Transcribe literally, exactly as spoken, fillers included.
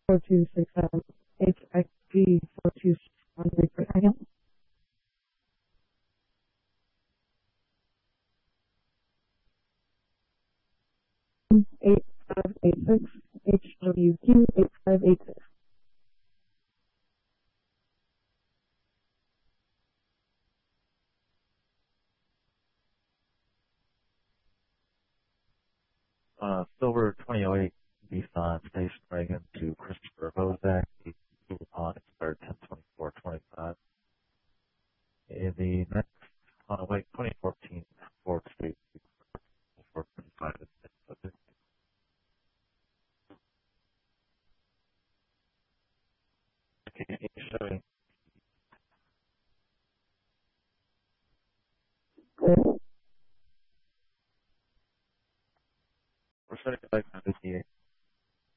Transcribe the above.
four two six seven, H X G four two six one three per second. eight five eight six, H W Q eight five eight six. Uh, Silver twenty oh eight, Nissan Station Wagon to Christopher Hozak, upon expired ten twenty-four twenty-five. In the next, on a wait, twenty fourteen Ford State four twenty-five. Okay, showing. We're setting like